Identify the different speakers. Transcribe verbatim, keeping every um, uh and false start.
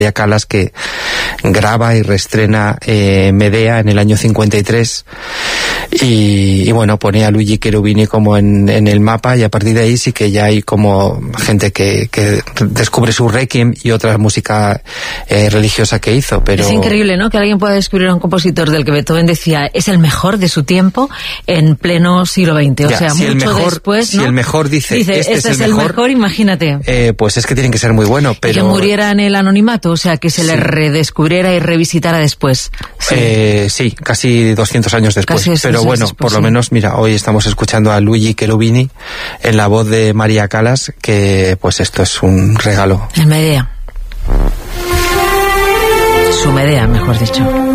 Speaker 1: Callas, que graba y reestrena eh, Medea en el año cincuenta y tres y, y bueno, pone a Luigi Cherubini como en, en el mapa, y a partir de ahí sí que ya hay como gente que, que descubre su Requiem y otra música eh, religiosa que hizo. Pero
Speaker 2: es increíble, ¿no?, que alguien pueda descubrir a un compositor del que Beethoven decía es el mejor de su tiempo en pleno siglo veinte, o ya, sea, si mucho
Speaker 1: el mejor,
Speaker 2: después, ¿no?
Speaker 1: Si el mejor dice,
Speaker 2: dice
Speaker 1: este,
Speaker 2: este
Speaker 1: es, el,
Speaker 2: es el
Speaker 1: mejor,
Speaker 2: mejor, imagínate.
Speaker 1: Eh, pues es que tienen que ser muy buenos, pero...
Speaker 2: Y que muriera en el anonimato, o sea, que se sí. le redescubriera y revisitara después.
Speaker 1: Sí, eh, sí casi doscientos años después.
Speaker 2: Casi
Speaker 1: pero bueno,
Speaker 2: después,
Speaker 1: por lo
Speaker 2: sí.
Speaker 1: menos, mira, hoy estamos escuchando a Luigi Cherubini en la voz de María Callas, que pues esto es un regalo.
Speaker 2: El Medea. Su Medea, mejor dicho.